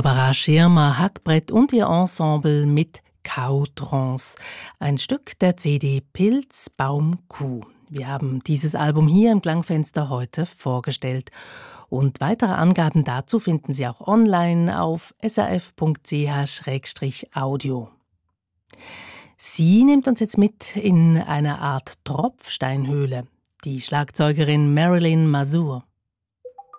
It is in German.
Barbara Schirmer-Hackbrett und ihr Ensemble mit Kautrance, ein Stück der CD Pilz, Baum, Kuh. Wir haben dieses Album hier im Klangfenster heute vorgestellt. Und weitere Angaben dazu finden Sie auch online auf srf.ch/audio. Sie nimmt uns jetzt mit in eine Art Tropfsteinhöhle, die Schlagzeugerin Marilyn Mazur.